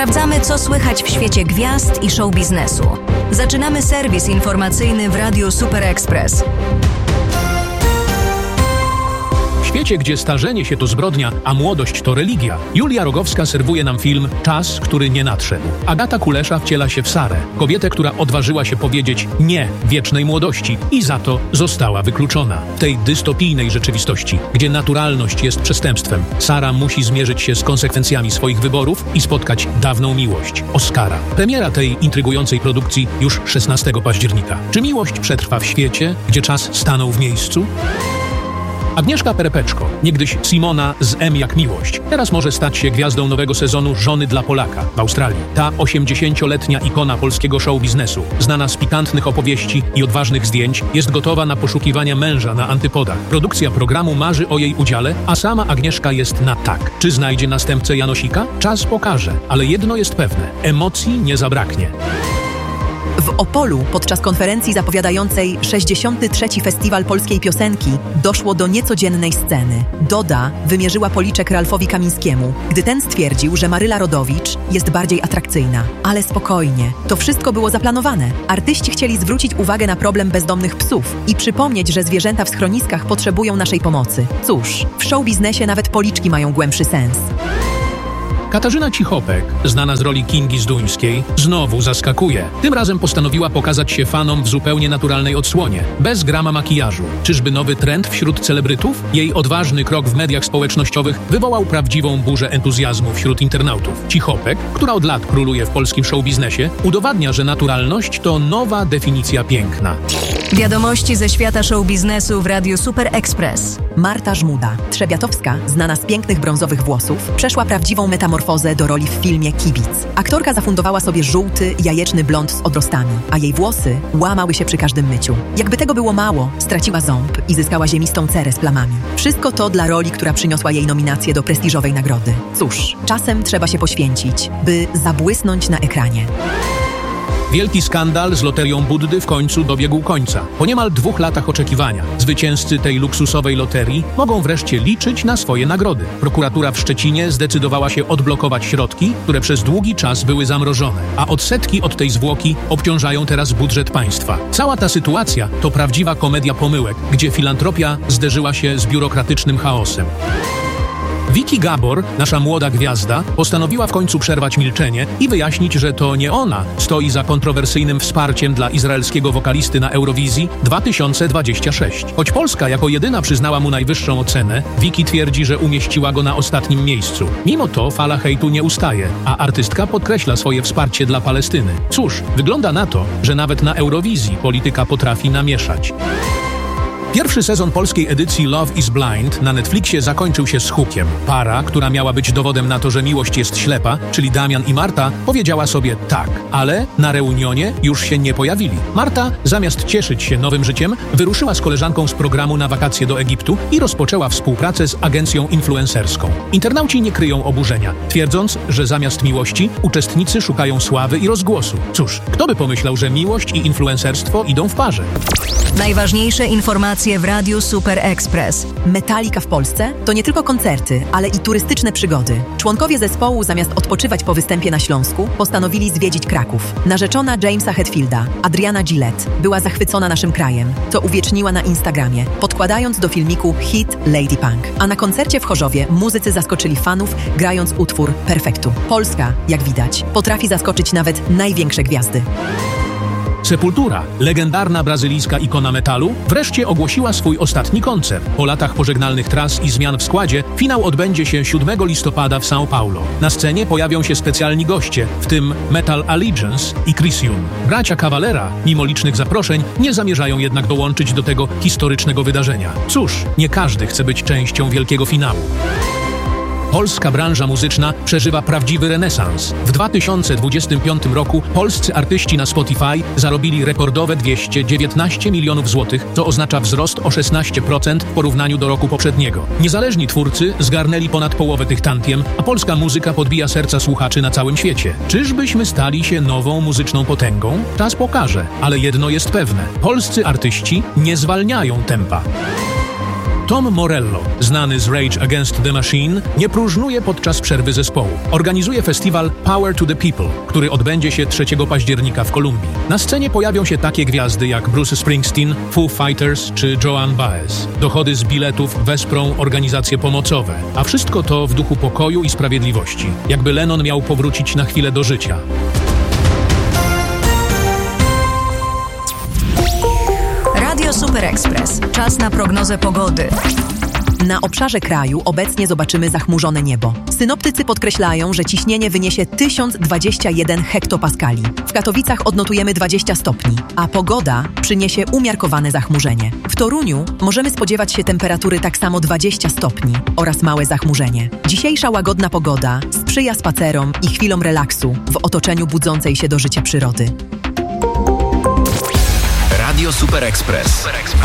Sprawdzamy, co słychać w świecie gwiazd i show biznesu. Zaczynamy serwis informacyjny w Radiu Super Express. W świecie, gdzie starzenie się to zbrodnia, a młodość to religia, Julia Rogowska serwuje nam film Czas, który nie nadszedł. Agata Kulesza wciela się w Sarę, kobietę, która odważyła się powiedzieć nie wiecznej młodości i za to została wykluczona. W tej dystopijnej rzeczywistości, gdzie naturalność jest przestępstwem, Sara musi zmierzyć się z konsekwencjami swoich wyborów i spotkać dawną miłość, Oskara. Premiera tej intrygującej produkcji już 16 października. Czy miłość przetrwa w świecie, gdzie czas stanął w miejscu? Agnieszka Perepeczko, niegdyś Simona z M jak miłość, teraz może stać się gwiazdą nowego sezonu Żony dla Polaka w Australii. Ta 80-letnia ikona polskiego show biznesu, znana z pikantnych opowieści i odważnych zdjęć, jest gotowa na poszukiwania męża na antypodach. Produkcja programu marzy o jej udziale, a sama Agnieszka jest na tak. Czy znajdzie następcę Janosika? Czas pokaże, ale jedno jest pewne – emocji nie zabraknie. W Opolu podczas konferencji zapowiadającej 63. Festiwal Polskiej Piosenki doszło do niecodziennej sceny. Doda wymierzyła policzek Ralfowi Kamińskiemu, gdy ten stwierdził, że Maryla Rodowicz jest bardziej atrakcyjna. Ale spokojnie, to wszystko było zaplanowane. Artyści chcieli zwrócić uwagę na problem bezdomnych psów i przypomnieć, że zwierzęta w schroniskach potrzebują naszej pomocy. Cóż, w show biznesie nawet policzki mają głębszy sens. Katarzyna Cichopek, znana z roli Kingi Zduńskiej, znowu zaskakuje. Tym razem postanowiła pokazać się fanom w zupełnie naturalnej odsłonie, bez grama makijażu. Czyżby nowy trend wśród celebrytów? Jej odważny krok w mediach społecznościowych wywołał prawdziwą burzę entuzjazmu wśród internautów. Cichopek, która od lat króluje w polskim showbiznesie, udowadnia, że naturalność to nowa definicja piękna. Wiadomości ze świata show biznesu w Radiu Super Express. Marta Żmuda, trzebiatowska, znana z pięknych brązowych włosów, przeszła prawdziwą metamorfozę do roli w filmie Kibic. Aktorka zafundowała sobie żółty, jajeczny blond z odrostami, a jej włosy łamały się przy każdym myciu. Jakby tego było mało, straciła ząb i zyskała ziemistą cerę z plamami. Wszystko to dla roli, która przyniosła jej nominację do prestiżowej nagrody. Cóż, czasem trzeba się poświęcić, by zabłysnąć na ekranie. Wielki skandal z loterią Buddy w końcu dobiegł końca. Po niemal 2 latach oczekiwania zwycięzcy tej luksusowej loterii mogą wreszcie liczyć na swoje nagrody. Prokuratura w Szczecinie zdecydowała się odblokować środki, które przez długi czas były zamrożone, a odsetki od tej zwłoki obciążają teraz budżet państwa. Cała ta sytuacja to prawdziwa komedia pomyłek, gdzie filantropia zderzyła się z biurokratycznym chaosem. Vicky Gabor, nasza młoda gwiazda, postanowiła w końcu przerwać milczenie i wyjaśnić, że to nie ona stoi za kontrowersyjnym wsparciem dla izraelskiego wokalisty na Eurowizji 2026. Choć Polska jako jedyna przyznała mu najwyższą ocenę, Vicky twierdzi, że umieściła go na ostatnim miejscu. Mimo to fala hejtu nie ustaje, a artystka podkreśla swoje wsparcie dla Palestyny. Cóż, wygląda na to, że nawet na Eurowizji polityka potrafi namieszać. Pierwszy sezon polskiej edycji Love is Blind na Netflixie zakończył się z hukiem. Para, która miała być dowodem na to, że miłość jest ślepa, czyli Damian i Marta, powiedziała sobie tak, ale na reunionie już się nie pojawili. Marta, zamiast cieszyć się nowym życiem, wyruszyła z koleżanką z programu na wakacje do Egiptu i rozpoczęła współpracę z agencją influencerską. Internauci nie kryją oburzenia, twierdząc, że zamiast miłości uczestnicy szukają sławy i rozgłosu. Cóż, kto by pomyślał, że miłość i influencerstwo idą w parze? Najważniejsze informacje w Radiu Super Express. Metallica w Polsce to nie tylko koncerty, ale i turystyczne przygody. Członkowie zespołu zamiast odpoczywać po występie na Śląsku, postanowili zwiedzić Kraków. Narzeczona Jamesa Hetfielda, Adriana Gillette, była zachwycona naszym krajem, co uwieczniła na Instagramie, podkładając do filmiku hit Lady Punk. A na koncercie w Chorzowie muzycy zaskoczyli fanów, grając utwór Perfektu. Polska, jak widać, potrafi zaskoczyć nawet największe gwiazdy. Sepultura, legendarna brazylijska ikona metalu, wreszcie ogłosiła swój ostatni koncert. Po latach pożegnalnych tras i zmian w składzie, finał odbędzie się 7 listopada w São Paulo. Na scenie pojawią się specjalni goście, w tym Metal Allegiance i Crisium. Bracia Cavalera, mimo licznych zaproszeń, nie zamierzają jednak dołączyć do tego historycznego wydarzenia. Cóż, nie każdy chce być częścią wielkiego finału. Polska branża muzyczna przeżywa prawdziwy renesans. W 2025 roku polscy artyści na Spotify zarobili rekordowe 219 milionów złotych, co oznacza wzrost o 16% w porównaniu do roku poprzedniego. Niezależni twórcy zgarnęli ponad połowę tych tantiem, a polska muzyka podbija serca słuchaczy na całym świecie. Czyżbyśmy stali się nową muzyczną potęgą? Czas pokaże, ale jedno jest pewne. Polscy artyści nie zwalniają tempa. Tom Morello, znany z Rage Against the Machine, nie próżnuje podczas przerwy zespołu. Organizuje festiwal Power to the People, który odbędzie się 3 października w Kolumbii. Na scenie pojawią się takie gwiazdy jak Bruce Springsteen, Foo Fighters czy Joan Baez. Dochody z biletów wesprą organizacje pomocowe, a wszystko to w duchu pokoju i sprawiedliwości. Jakby Lennon miał powrócić na chwilę do życia. Radio Super Express. Czas na prognozę pogody. Na obszarze kraju obecnie zobaczymy zachmurzone niebo. Synoptycy podkreślają, że ciśnienie wyniesie 1021 hektopaskali. W Katowicach odnotujemy 20 stopni, a pogoda przyniesie umiarkowane zachmurzenie. W Toruniu możemy spodziewać się temperatury tak samo 20 stopni oraz małe zachmurzenie. Dzisiejsza łagodna pogoda sprzyja spacerom i chwilom relaksu w otoczeniu budzącej się do życia przyrody. Radio Super Express.